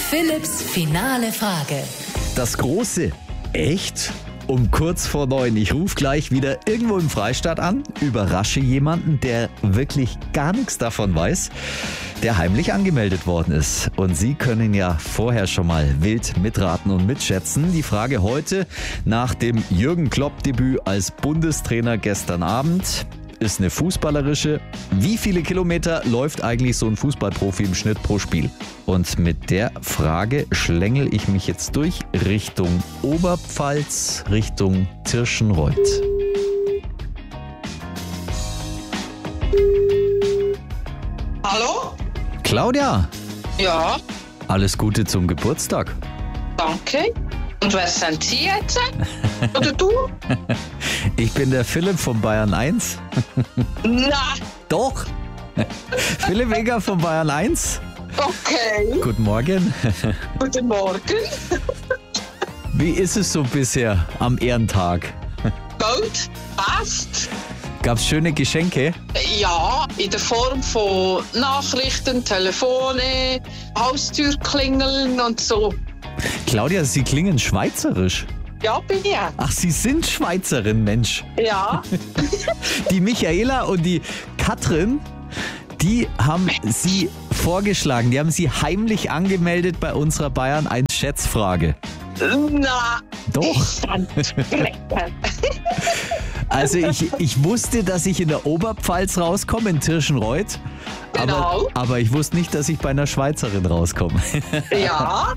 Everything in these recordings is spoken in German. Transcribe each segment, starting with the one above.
Philipps finale Frage. Das große Echt? Um kurz vor 9. Ich rufe gleich wieder irgendwo im Freistaat an, überrasche jemanden, der wirklich gar nichts davon weiß, der heimlich angemeldet worden ist. Und Sie können ja vorher schon mal wild mitraten und mitschätzen. Die Frage heute nach dem Jürgen Klopp-Debüt als Bundestrainer gestern Abend ist eine fußballerische. Wie viele Kilometer läuft eigentlich so ein Fußballprofi im Schnitt pro Spiel? Und mit der Frage schlängel ich mich jetzt durch Richtung Oberpfalz, Richtung Tirschenreuth. Hallo? Claudia, Ja, alles Gute zum Geburtstag. danke. Und wer sind Sie jetzt? Oder du? Ich bin der Philipp von Bayern 1. Na, Doch. Philipp Eger von Bayern 1. okay. Guten Morgen. Guten Morgen. Wie ist es so bisher am Ehrentag? Gut, passt. Gab's schöne Geschenke? Ja, in der Form von Nachrichten, Telefone, Haustürklingeln und so. Claudia, Sie klingen schweizerisch. Ja, bin ich. Ach, Sie sind Schweizerin, Mensch. Ja, Die Michaela und die Katrin, die haben Sie vorgeschlagen. Die haben Sie heimlich angemeldet bei unserer Bayern 1 Schätzfrage. na, Doch. Sprechen. Also ich wusste, dass ich in der Oberpfalz rauskomme, in Tirschenreuth. Genau. Aber ich wusste nicht, dass ich bei einer Schweizerin rauskomme. Ja.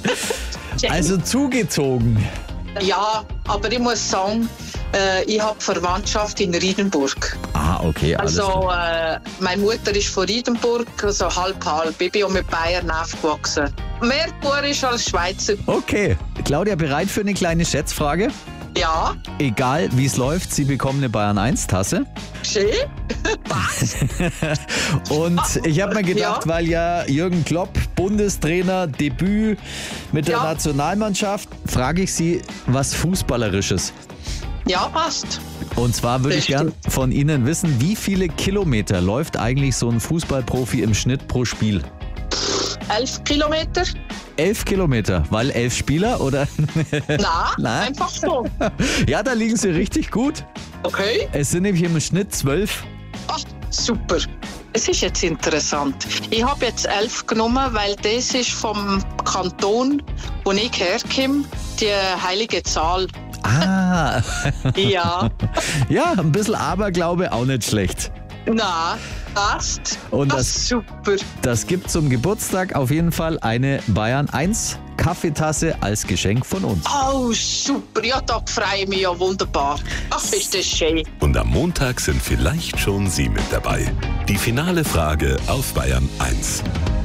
Also zugezogen. Ja, aber ich muss sagen, ich habe Verwandtschaft in Riedenburg. Ah, okay, alles klar. Also, meine Mutter ist von Riedenburg, also halb. Ich bin auch mit Bayern aufgewachsen. Mehr Burisch als Schweizer. Okay, Claudia, bereit für eine kleine Schätzfrage? Ja, Egal wie es läuft, Sie bekommen eine Bayern 1 Tasse. schön. Was? Und ich habe mir gedacht, Ja. weil ja Jürgen Klopp, Bundestrainer, Debüt mit der Ja. Nationalmannschaft, frage ich Sie was Fußballerisches. Ja, passt. Und zwar würde ich gern Bestimmt. von Ihnen wissen, wie viele Kilometer läuft eigentlich so ein Fußballprofi im Schnitt pro Spiel? 11 Kilometer? 11 Kilometer, weil 11 Spieler oder? Na, Nein. einfach so. Ja, da liegen Sie richtig gut. Okay. Es sind nämlich im Schnitt 12. Ach, super. Es ist jetzt interessant. Ich habe jetzt 11 genommen, weil das ist vom Kanton, wo ich herkomme, die heilige Zahl. Ah, Ja. ja, ein bisschen Aberglaube auch nicht schlecht. Na, passt. Und Ach, das- super. Das gibt zum Geburtstag auf jeden Fall eine Bayern 1 Kaffeetasse als Geschenk von uns. Oh, super. Ja, da freue ich mich ja wunderbar. Ach, ist das schön. Und am Montag sind vielleicht schon Sie mit dabei. Die finale Frage auf Bayern 1.